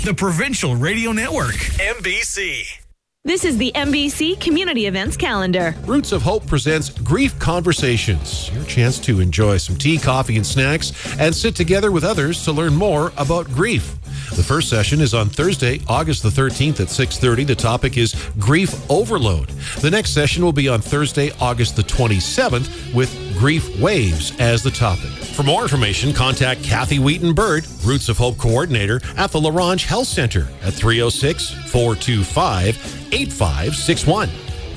the Provincial Radio Network, MBC. This is the MBC Community Events Calendar. Roots of Hope presents Grief Conversations, your chance to enjoy some tea, coffee, and snacks, and sit together with others to learn more about grief. The first session is on Thursday, August the 13th at 6:30. The topic is grief overload. The next session will be on Thursday, August the 27th with grief waves as the topic. For more information, contact Kathy Wheaton-Bird, Roots of Hope Coordinator at the LaRange Health Center at 306-425-8561.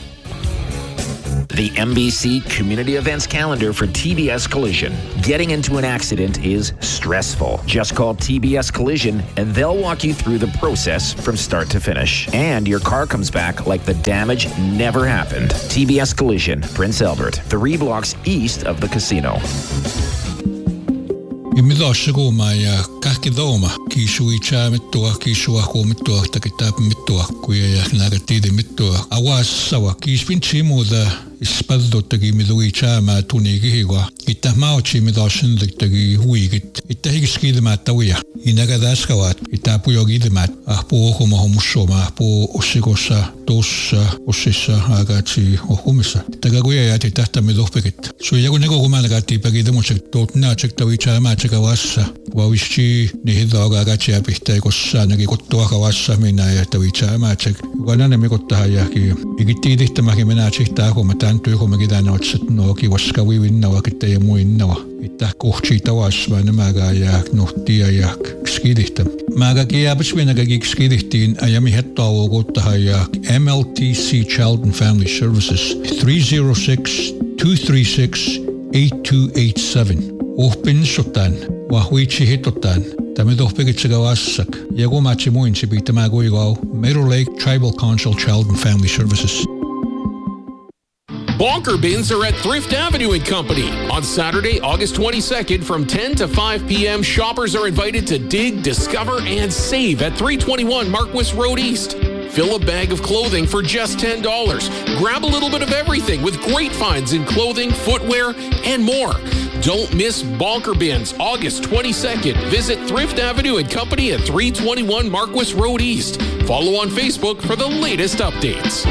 The MBC Community Events Calendar for TBS Collision. Getting into an accident is stressful. Just call TBS Collision and they'll walk you through the process from start to finish. And your car comes back like the damage never happened. TBS Collision, Prince Albert, 3 blocks east of the casino. Imidoshigo maya kakidoma kishui cha mittua kishua ko mittua takitap mittua kuya nagatide mittua awas sawa kispinchimo da ispaldo tagi midui cha ma tunigihwa itamauchi midoshin tagi huigit itahigiskid matawiya inagadaskawat itapuyogid mat ahpo como homusoma po osigosa tossa osissa agachi ohumisa tagaguya yati tahta midopekit so yagunego gumanagati pagidemosek totna chektawicha ma chekawassa wawishi nihidoga agachi apihtaikossa nagikottua kawassa minna ja tawicha ma chek wanane mikottahayaki igitidihtamaki menachihtaako tantuiko magidana otsat noki waskawi winnawa kittaya muinnawa ittah kohchi tawasma namaga ja nohtia ja skidihtam maga kiabas winaga skidihtiin ayami hettawo gottahaya MLTC Child and Family Services 306-236-8287 ohpin sotan wahwichi hitotan tamidohpigitsagawassak yagumachi muinsi bitamagoigao Meadow Lake Tribal Council Child and Family Services. Bonker bins are at Thrift Avenue & Company. On Saturday, August 22nd from 10 to 5 p.m., shoppers are invited to dig, discover, and save at 321 Marquis Road East. Fill a bag of clothing for just $10. Grab a little bit of everything with great finds in clothing, footwear, and more. Don't miss Bonker Bins, August 22nd. Visit Thrift Avenue & Company at 321 Marquis Road East. Follow on Facebook for the latest updates.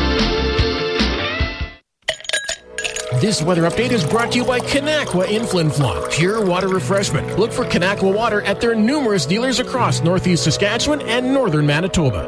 This weather update is brought to you by Kanakwa in Flin Flon. Pure water refreshment. Look for Kanakwa water at their numerous dealers across northeast Saskatchewan and northern Manitoba.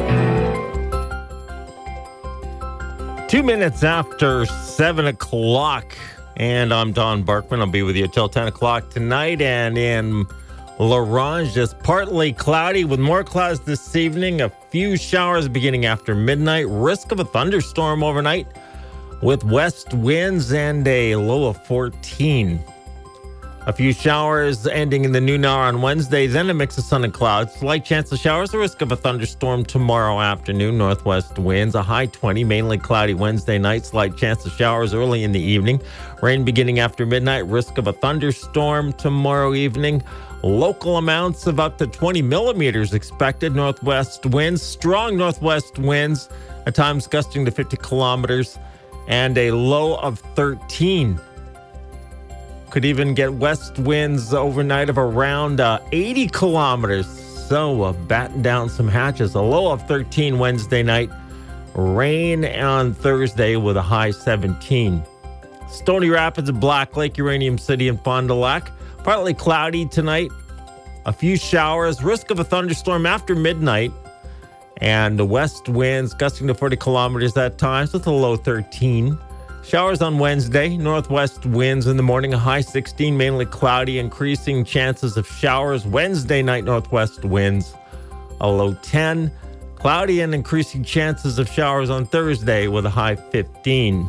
2 minutes after 7 o'clock, and I'm Don Barkman. I'll be with you till 10 o'clock tonight. And in LaRange, just partly cloudy with more clouds this evening. A few showers beginning after midnight. Risk of a thunderstorm overnight with west winds and a low of 14. A few showers ending in the noon hour on Wednesday, then a mix of sun and clouds. Slight chance of showers, the risk of a thunderstorm tomorrow afternoon. Northwest winds, a high 20, mainly cloudy Wednesday night. Slight chance of showers early in the evening. Rain beginning after midnight, risk of a thunderstorm tomorrow evening. Local amounts of up to 20 millimeters expected. Northwest winds, strong northwest winds, at times gusting to 50 kilometers. And a low of 13. Could even get west winds overnight of around 80 kilometers. So batten down some hatches. A low of 13 Wednesday night. Rain on Thursday with a high 17. Stony Rapids, Black Lake, Uranium City, and Fond du Lac. Partly cloudy tonight. A few showers. Risk of a thunderstorm after midnight. And the west winds gusting to 40 kilometers at times with a low 13. Showers on Wednesday. Northwest winds in the morning, a high 16, mainly cloudy, increasing chances of showers. Wednesday night, northwest winds, a low 10. Cloudy and increasing chances of showers on Thursday with a high 15.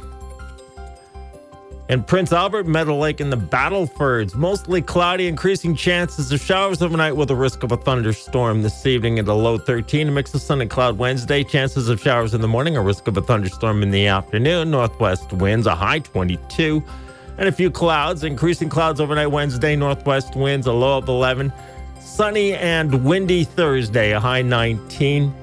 In Prince Albert, Meadow Lake, and the Battlefords, mostly cloudy, increasing chances of showers overnight with a risk of a thunderstorm this evening at a low 13. A mix of sun and cloud Wednesday, chances of showers in the morning, a risk of a thunderstorm in the afternoon. Northwest winds, a high 22. And a few clouds, increasing clouds overnight Wednesday. Northwest winds, a low of 11. Sunny and windy Thursday, a high 19.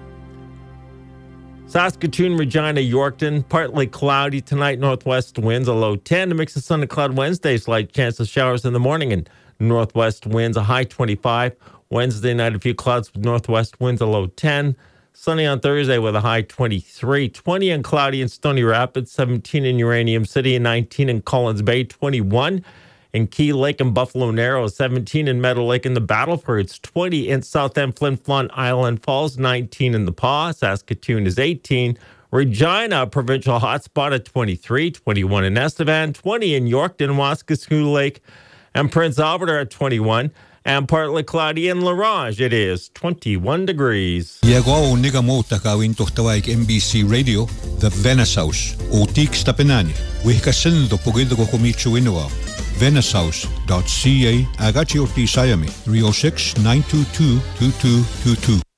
Saskatoon, Regina, Yorkton, partly cloudy tonight. Northwest winds, a low 10. A mix of sun and cloud Wednesday. Slight chance of showers in the morning. And northwest winds, a high 25. Wednesday night, a few clouds with northwest winds, a low 10. Sunny on Thursday with a high 23. 20 and cloudy in Stony Rapids, 17 in Uranium City, and 19 in Collins Bay, 21 in Key Lake and Buffalo Narrows, 17 in Meadow Lake and the Battlefords, 20 in South End, Flin Flon, Island Falls, 19 in the Paw. Saskatoon is 18. Regina, provincial hotspot at 23, 21 in Estevan, 20 in Yorkton, Waskesiu Lake, and Prince Albert are at 21. And partly cloudy in La Ronge, it is 21 degrees. Iagao niga mo takawin tohtawaik MBC Radio, The Venice House, o Teeks Tapenani. Wihkasin do pugido ko kumitsu inua. VeniceHouse.ca Agachi Ortiz Sayami 306-922-2222.